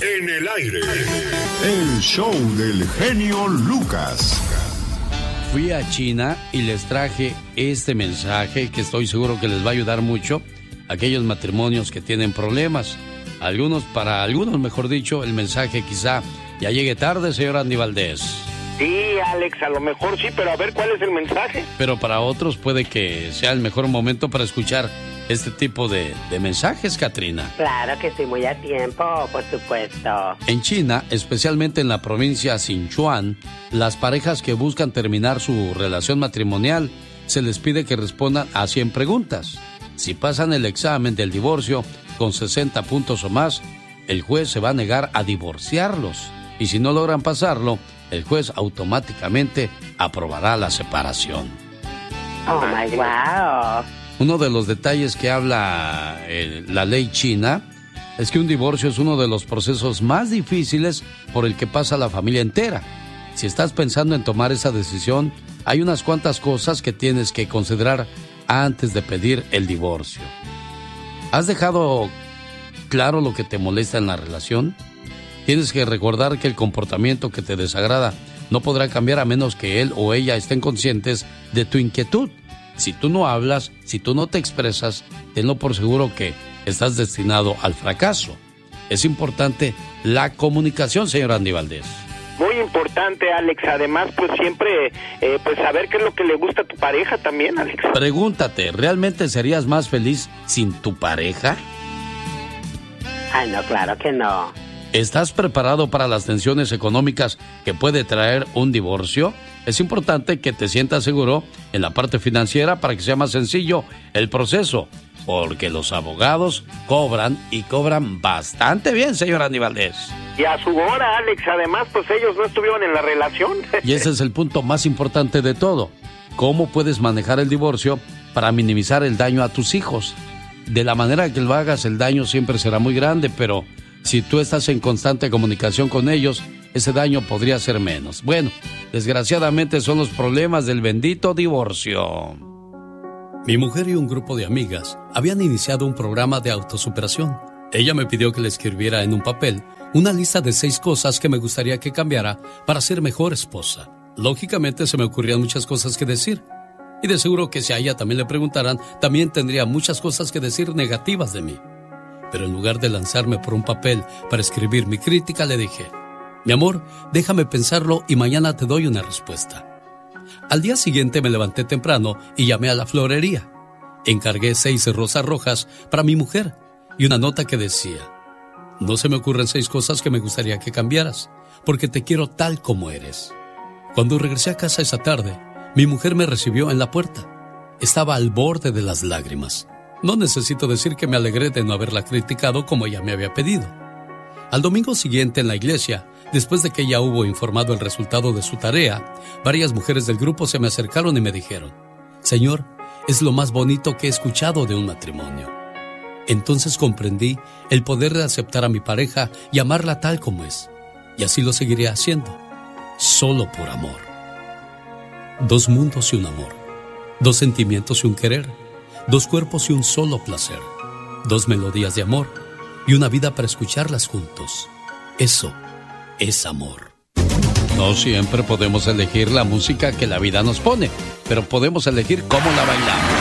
En el aire, el show del genio Lucas. Fui a China y les traje este mensaje que estoy seguro que les va a ayudar mucho a aquellos matrimonios que tienen problemas. Para algunos, mejor dicho, el mensaje quizá ya llegue tarde, señor Andy Valdés. Sí, Alex, a lo mejor sí, pero a ver, ¿cuál es el mensaje? Pero para otros puede que sea el mejor momento para escuchar este tipo de mensajes, Katrina. Claro que estoy muy a tiempo, por supuesto. En China, especialmente en la provincia Sichuan, las parejas que buscan terminar su relación matrimonial se les pide que respondan a 100 preguntas. Si pasan el examen del divorcio con 60 puntos o más, el juez se va a negar a divorciarlos. Y si no logran pasarlo, el juez automáticamente aprobará la separación. Oh, my wow. Uno de los detalles que habla la ley china es que un divorcio es uno de los procesos más difíciles por el que pasa la familia entera. Si estás pensando en tomar esa decisión, hay unas cuantas cosas que tienes que considerar antes de pedir el divorcio. ¿Has dejado claro lo que te molesta en la relación? Tienes que recordar que el comportamiento que te desagrada no podrá cambiar a menos que él o ella estén conscientes de tu inquietud. Si tú no hablas, si tú no te expresas, tenlo por seguro que estás destinado al fracaso. Es importante la comunicación, señor Andy Valdés. Muy importante, Alex. Además, pues siempre pues saber qué es lo que le gusta a tu pareja también, Alex. Pregúntate, ¿realmente serías más feliz sin tu pareja? Ay, no, claro que no. ¿Estás preparado para las tensiones económicas que puede traer un divorcio? Es importante que te sientas seguro en la parte financiera para que sea más sencillo el proceso, porque los abogados cobran y cobran bastante bien, señor Andy Valdés. Y a su hora, Alex. Además, pues ellos no estuvieron en la relación. Y ese es el punto más importante de todo. ¿Cómo puedes manejar el divorcio para minimizar el daño a tus hijos? De la manera que lo hagas, el daño siempre será muy grande, pero si tú estás en constante comunicación con ellos, ese daño podría ser menos. Bueno, desgraciadamente son los problemas del bendito divorcio. Mi mujer y un grupo de amigas habían iniciado un programa de autosuperación. Ella me pidió que le escribiera en un papel una lista de 6 cosas que me gustaría que cambiara para ser mejor esposa. Lógicamente se me ocurrían muchas cosas que decir. Y de seguro que si a ella también le preguntaran, también tendría muchas cosas que decir negativas de mí. Pero en lugar de lanzarme por un papel para escribir mi crítica, le dije: mi amor, déjame pensarlo y mañana te doy una respuesta. Al día siguiente me levanté temprano y llamé a la florería. Encargué 6 rosas rojas para mi mujer y una nota que decía: no se me ocurren 6 cosas que me gustaría que cambiaras, porque te quiero tal como eres. Cuando regresé a casa esa tarde, mi mujer me recibió en la puerta. Estaba al borde de las lágrimas. No necesito decir que me alegré de no haberla criticado como ella me había pedido. Al domingo siguiente en la iglesia, después de que ella hubo informado el resultado de su tarea, varias mujeres del grupo se me acercaron y me dijeron: Señor, es lo más bonito que he escuchado de un matrimonio. Entonces comprendí el poder de aceptar a mi pareja y amarla tal como es. Y así lo seguiré haciendo, solo por amor. 2 mundos y un amor. 2 sentimientos y un querer. 2 cuerpos y un solo placer. 2 melodías de amor y una vida para escucharlas juntos. Eso es amor. No siempre podemos elegir la música que la vida nos pone, pero podemos elegir cómo la bailamos.